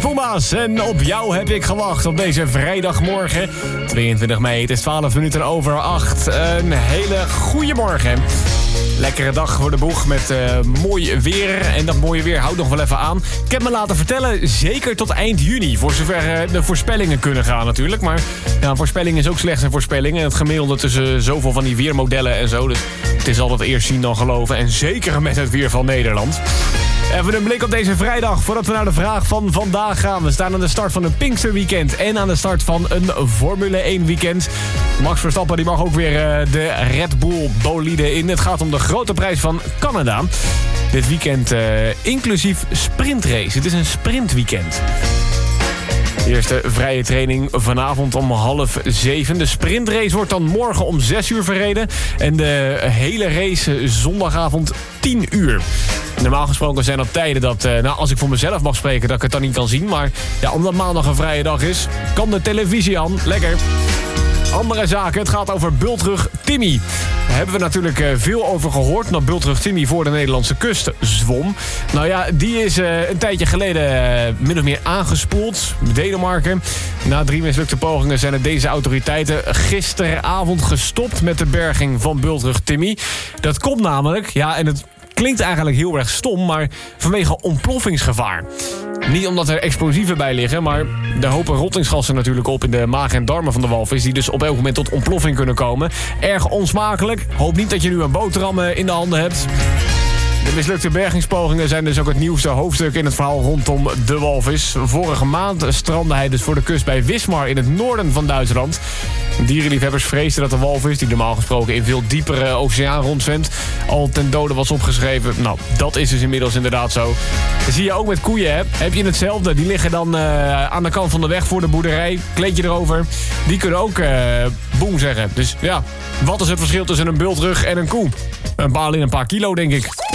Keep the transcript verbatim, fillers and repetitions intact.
Puma's en op jou heb ik gewacht op deze vrijdagmorgen. tweeëntwintig mei, het is twaalf minuten over acht. Een hele goede morgen. Lekkere dag voor de boeg met uh, mooi weer. En dat mooie weer houdt nog wel even aan. Ik heb me laten vertellen, zeker tot eind juni. Voor zover uh, de voorspellingen kunnen gaan natuurlijk. Maar ja, een voorspelling is ook slechts een voorspelling. En het gemiddelde tussen zoveel van die weermodellen en zo. Dus het is altijd eerst zien dan geloven. En zeker met het weer van Nederland. Even een blik op deze vrijdag voordat we naar de vraag van vandaag gaan. We staan aan de start van een Pinksterweekend en aan de start van een Formule één weekend. Max Verstappen die mag ook weer uh, de Red Bull bolide in. Het gaat om de grote prijs van Canada. Dit weekend uh, inclusief sprintrace. Het is een sprintweekend. De eerste vrije training vanavond om half zeven. De sprintrace wordt dan morgen om zes uur verreden. En de hele race zondagavond tien uur. Normaal gesproken zijn dat tijden dat, uh, nou, als ik voor mezelf mag spreken, dat ik het dan niet kan zien. Maar ja, omdat maandag een vrije dag is, kan de televisie aan. Lekker. Andere zaken, het gaat over Bultrug Timmy. Daar hebben we natuurlijk uh, veel over gehoord, dat Bultrug Timmy voor de Nederlandse kust zwom. Nou ja, die is uh, een tijdje geleden uh, min of meer aangespoeld. Denemarken. Na drie mislukte pogingen zijn er deze autoriteiten gisteravond gestopt met de berging van Bultrug Timmy. Dat komt namelijk, ja, en het klinkt eigenlijk heel erg stom, maar vanwege ontploffingsgevaar. Niet omdat er explosieven bij liggen, maar er hopen rottingsgassen natuurlijk op in de maag en darmen van de walvis, die dus op elk moment tot ontploffing kunnen komen. Erg onsmakelijk. Hoop niet dat je nu een boterham in de handen hebt. De mislukte bergingspogingen zijn dus ook het nieuwste hoofdstuk in het verhaal rondom de walvis. Vorige maand strandde hij dus voor de kust bij Wismar in het noorden van Duitsland. Dierenliefhebbers vreesden dat de walvis, die normaal gesproken in veel diepere oceaan rondzwemt, al ten dode was opgeschreven. Nou, dat is dus inmiddels inderdaad zo. Dat zie je ook met koeien, hè? Heb je hetzelfde? Die liggen dan uh, aan de kant van de weg voor de boerderij. Kleedje erover. Die kunnen ook uh, boem zeggen. Dus ja, wat is het verschil tussen een bultrug en een koe? Een paar, alleen een paar kilo, denk ik.